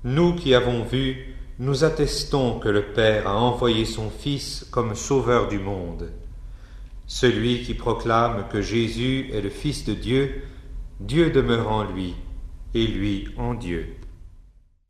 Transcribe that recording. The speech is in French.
Nous qui avons vu, nous attestons que le Père a envoyé son Fils comme Sauveur du monde. Celui qui proclame que Jésus est le Fils de Dieu, Dieu demeure en lui, et lui en Dieu.